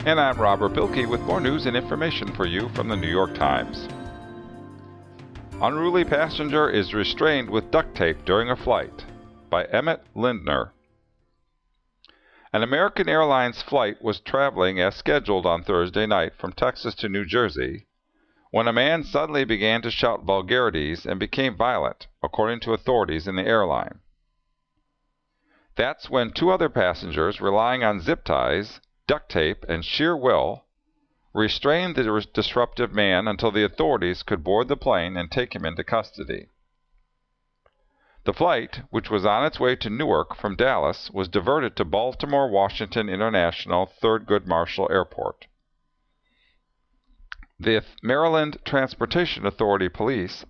And I'm Robert Bilkey with more news and information for you from the New York Times. Unruly passenger is restrained with duct tape during a flight, by Emmett Lindner. An American Airlines flight was traveling as scheduled on Thursday night from Texas to New Jersey when a man suddenly began to shout vulgarities and became violent, according to authorities in the airline. That's when two other passengers, relying on zip ties, duct tape, and sheer will, restrained the disruptive man until the authorities could board the plane and take him into custody. The flight, which was on its way to Newark from Dallas, was diverted to Baltimore-Washington International Thurgood Marshall Airport. The Maryland Transportation Authority police